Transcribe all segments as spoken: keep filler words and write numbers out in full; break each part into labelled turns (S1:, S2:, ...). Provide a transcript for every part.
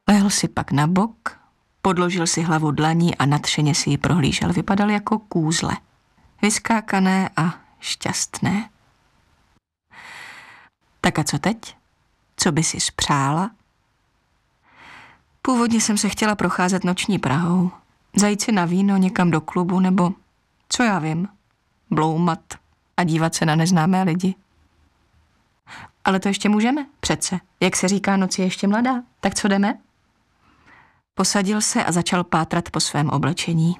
S1: Lehl si pak na bok, podložil si hlavu dlaní a nadšeně si ji prohlížel. Vypadal jako kůzle. Vyskákané a šťastné. Tak a co teď? Co by si spřála? Původně jsem se chtěla procházet noční Prahou, zajít si na víno někam do klubu nebo, co já vím, bloumat a dívat se na neznámé lidi. Ale to ještě můžeme, přece. Jak se říká, noc je ještě mladá. Tak co jdeme? Posadil se a začal pátrat po svém oblečení.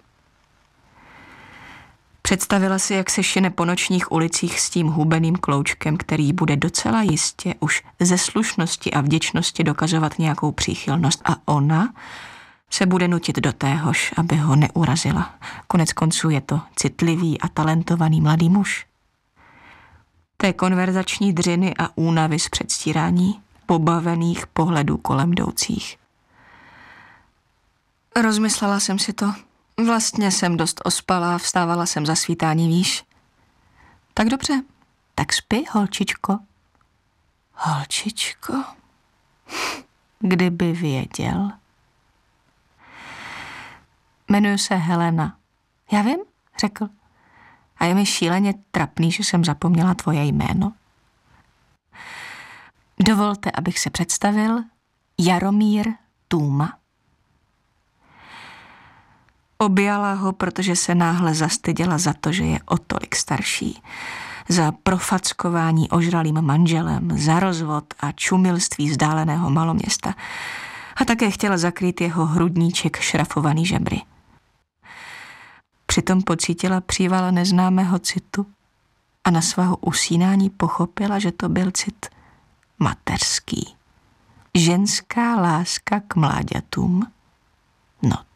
S1: Představila si, jak se šine po nočních ulicích s tím hubeným kloučkem, který bude docela jistě už ze slušnosti a vděčnosti dokazovat nějakou příchylnost. A ona se bude nutit do téhož, aby ho neurazila. Konec konců je to citlivý a talentovaný mladý muž. Té konverzační dřiny a únavy z předstírání, pobavených pohledů kolem jdoucích. Rozmyslela jsem si to. Vlastně jsem dost ospalá, vstávala jsem za svítání, víš. Tak dobře, tak spí, holčičko. Holčičko, kdyby věděl. Jmenuji se Helena. Já vím, řekl. A je mi šíleně trapný, že jsem zapomněla tvoje jméno. Dovolte, abych se představil. Jaromír Tůma. Objala ho, protože se náhle zastyděla za to, že je o tolik starší. Za profackování ožralým manželem, za rozvod a čumilství vzdáleného maloměsta. A také chtěla zakrýt jeho hrudníček šrafovaný žebry. Přitom pocítila příval neznámého citu a na svého usínání pochopila, že to byl cit mateřský. Ženská láska k mláďatům. No